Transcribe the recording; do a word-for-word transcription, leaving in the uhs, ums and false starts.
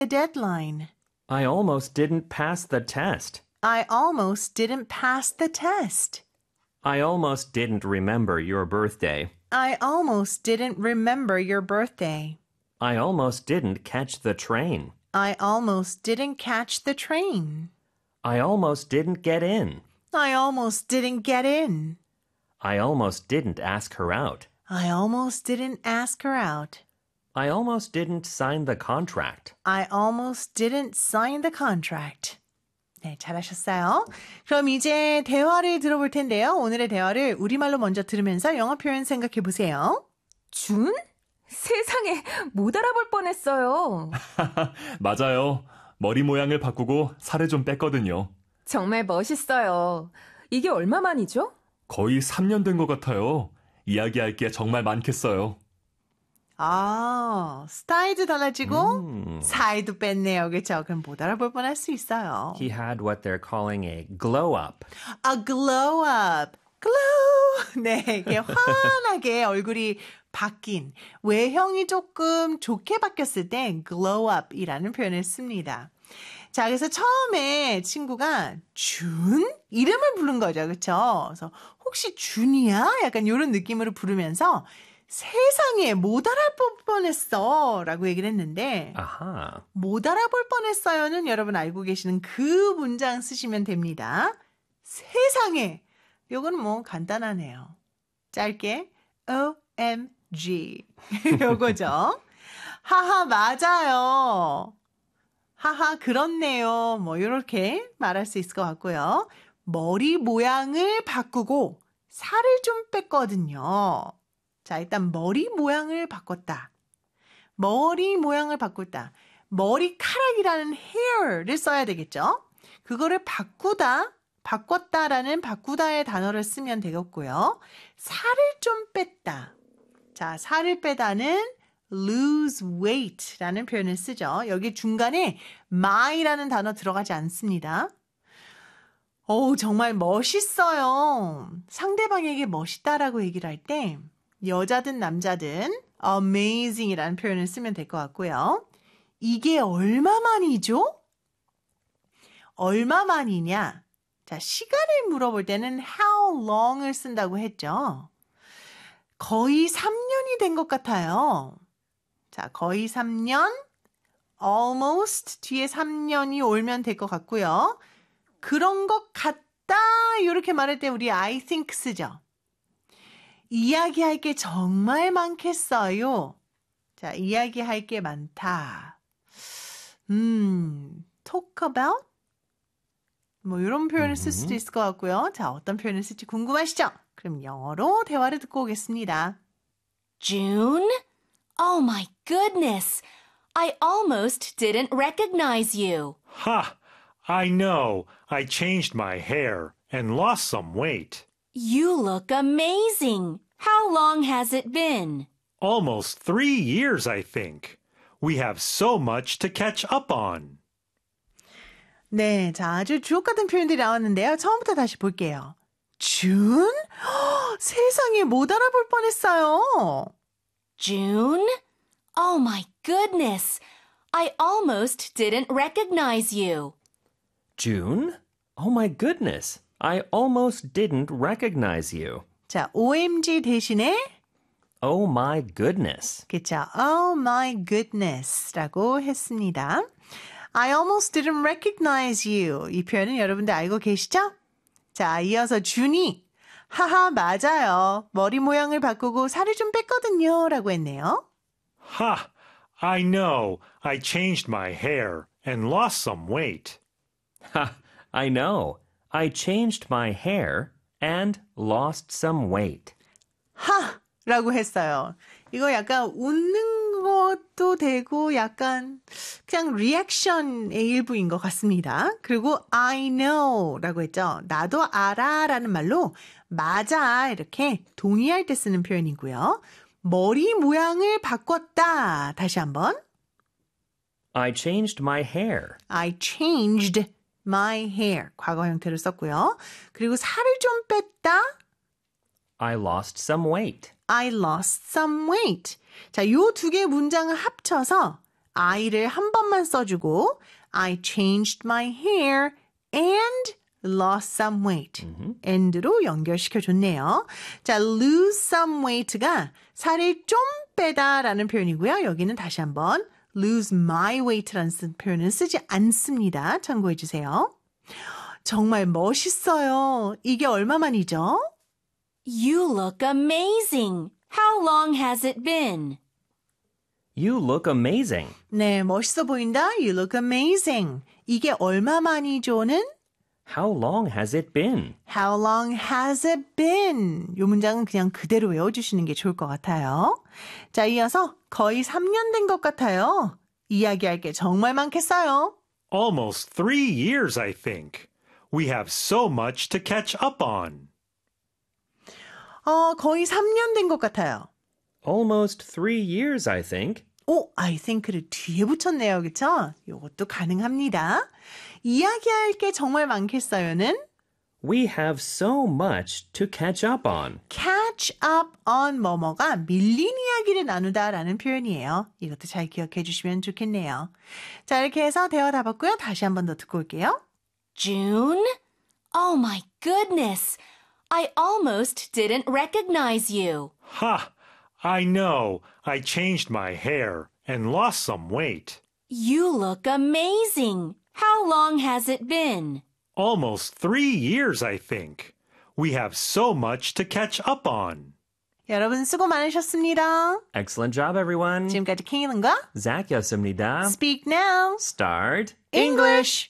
the deadline. I almost didn't pass the test. I almost didn't pass the test. I almost didn't remember your birthday. I almost didn't remember your birthday. I almost didn't catch the train. I almost didn't catch the train. I almost didn't get in. I almost didn't get in. I almost didn't ask her out. I almost didn't ask her out. I almost didn't sign the contract. I almost didn't sign the contract. 네, 잘하셨어요. 그럼 이제 대화를 들어볼 텐데요. 오늘의 대화를 우리말로 먼저 들으면서 영어 표현 생각해 보세요. 준? 세상에 못 알아볼 뻔했어요. 맞아요. 머리 모양을 바꾸고 살을 좀 뺐거든요. 정말 멋있어요. 이게 얼마 만이죠? 거의 삼 년 된 것 같아요. 이야기할 게 정말 많겠어요. 아, 스타일도 달라지고 음. 살도 뺐네요. 그렇죠? 그럼 못 알아볼 뻔할 수 있어요. He had what they're calling a glow up. A glow up. glow. 네, 이게 환하게 얼굴이 바뀐 외형이 조금 좋게 바뀌었을 때 glow up이라는 표현을 씁니다. 자, 그래서 처음에 친구가 준? 이름을 부른 거죠. 그렇죠? 그래서 혹시 준이야? 약간 이런 느낌으로 부르면서 세상에 못 알아볼 뻔했어 라고 얘기를 했는데 아하. 못 알아볼 뻔했어요는 여러분 알고 계시는 그 문장 쓰시면 됩니다. 세상에 요거는 뭐 간단하네요. 짧게 오 엠 지 요거죠. 하하 맞아요. 하하 그렇네요. 뭐 이렇게 말할 수 있을 것 같고요. 머리 모양을 바꾸고 살을 좀 뺐거든요. 자, 일단 머리 모양을 바꿨다. 머리 모양을 바꿨다. 머리카락이라는 hair를 써야 되겠죠? 그거를 바꾸다, 바꿨다라는 바꾸다의 단어를 쓰면 되겠고요. 살을 좀 뺐다. 자, 살을 빼다는 lose weight라는 표현을 쓰죠. 여기 중간에 my라는 단어 들어가지 않습니다. 어우, 정말 멋있어요. 상대방에게 멋있다라고 얘기를 할 때 여자든 남자든 amazing이라는 표현을 쓰면 될 것 같고요. 이게 얼마만이죠? 얼마만이냐? 자, 시간을 물어볼 때는 how long을 쓴다고 했죠. 거의 삼 년이 된 것 같아요. 자, 거의 삼 년, almost 뒤에 삼 년이 올면 될 것 같고요. 그런 것 같다 이렇게 말할 때 우리 I think 쓰죠. 이야기할 게 정말 많겠어요. 자, 이야기할 게 많다. 음, talk about? 뭐 이런 표현을 쓸 수도 있을 것 같고요. 자, 어떤 표현을 쓸지 궁금하시죠? 그럼 영어로 대화를 듣고 오겠습니다. June? Oh my goodness! I almost didn't recognize you. Ha! I know. I changed my hair and lost some weight. You look amazing. How long has it been? Almost three years, I think. We have so much to catch up on. 네, 자, 아주 주옥 같은 표현들이 나왔는데요. 처음부터 다시 볼게요. 준? 허, 세상에 못 알아볼 뻔했어요. June? Oh my goodness. I almost didn't recognize you. June? Oh my goodness. I almost didn't recognize you. 자, 오엠지 대신에 Oh my goodness. 그쵸. Oh my goodness 라고 했습니다. I almost didn't recognize you. 이 표현은 여러분들 알고 계시죠? 자, 이어서 준이 하하 맞아요. 머리 모양을 바꾸고 살을 좀 뺐거든요 라고 했네요. Ha! I know. I changed my hair and lost some weight. Ha! I know. I changed my hair and lost some weight. 하! 라고 했어요. 이거 약간 웃는 것도 되고 약간 그냥 리액션의 일부인 것 같습니다. 그리고 I know 라고 했죠. 나도 알아 라는 말로 맞아 이렇게 동의할 때 쓰는 표현이고요. 머리 모양을 바꿨다. 다시 한번. I changed my hair. I changed my hair. 과거 형태로 썼고요. 그리고 살을 좀 뺐다. I lost some weight. I lost some weight. 자, 요 두 개의 문장을 합쳐서 I를 한 번만 써주고 I changed my hair and lost some weight. and로 연결시켜줬네요. 자, lose some weight가 살을 좀 빼다라는 표현이고요. 여기는 다시 한번 lose my weight라는 표현은 쓰지 않습니다. 참고해주세요. 정말 멋있어요. 이게 얼마만이죠? You look amazing. How long has it been? You look amazing. 네, 멋있어 보인다. You look amazing. 이게 얼마만이죠는 How long has it been? How long has it been? 이 문장은 그냥 그대로 외워주시는 게 좋을 것 같아요. 자, 이어서 거의 삼 년 된 것 같아요. 이야기할 게 정말 많겠어요. Almost three years, I think. We have so much to catch up on. 어, 거의 삼 년 된 것 같아요. Almost three years, I think. 오, I think를 뒤에 붙였네요. 그쵸? 이것도 가능합니다. 이야기할 게 정말 많겠어요는 We have so much to catch up on. catch up on 뭐뭐가 밀린 이야기를 나누다라는 표현이에요. 이것도 잘 기억해 주시면 좋겠네요. 자, 이렇게 해서 대화 다 봤고요. 다시 한 번 더 듣고 올게요. June? Oh my goodness. I almost didn't recognize you. Ha! I know. I changed my hair and lost some weight. You look amazing. How long has it been? Almost three years, I think. We have so much to catch up on. 여러분 수고 많으셨습니다. Excellent job, everyone. 지금까지 케이런과 Zach였습니다. Speak Now Start English.